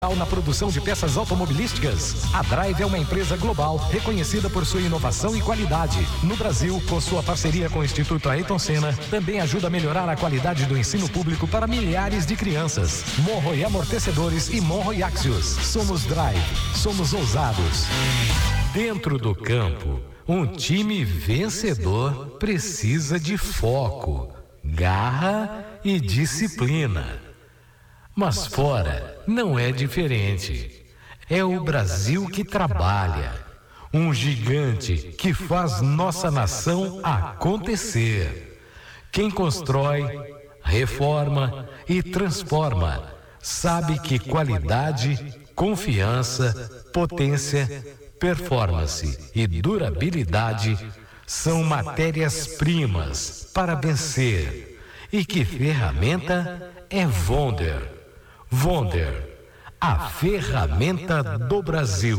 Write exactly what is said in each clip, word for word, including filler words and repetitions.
Na produção de peças automobilísticas, a Drive é uma empresa global reconhecida por sua inovação e qualidade. No Brasil, com sua parceria com o Instituto Ayrton Senna, também ajuda a melhorar a qualidade do ensino público para milhares de crianças. Monroe Amortecedores e Monroe Axios. Somos Drive, somos ousados. Dentro do campo, um time vencedor precisa de foco, garra e disciplina. Mas fora não é diferente. É o Brasil que trabalha. Um gigante que faz nossa nação acontecer. Quem constrói, reforma e transforma sabe que qualidade, confiança, potência, performance e durabilidade são matérias-primas para vencer. E que ferramenta é Wonder. Wonder, a ferramenta do Brasil.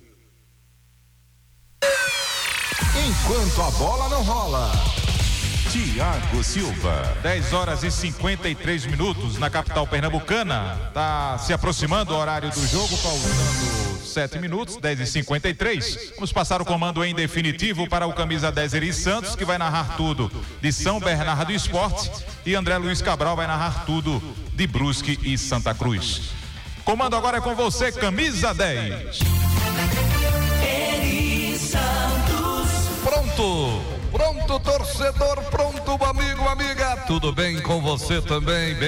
Enquanto a bola não rola, Tiago Silva. dez horas e cinquenta e três minutos na capital pernambucana. Tá se aproximando o horário do jogo, faltando sete minutos, dez e cinquenta e três. Vamos passar o comando em definitivo para o camisa dez Eri Santos, que vai narrar tudo de São Bernardo Esporte, e André Luiz Cabral vai narrar tudo de Brusque e Santa Cruz. Comando agora é com você, camisa dez. Eri Santos. Pronto, pronto, torcedor, pronto, amigo, amiga. Tudo bem com você também? Bem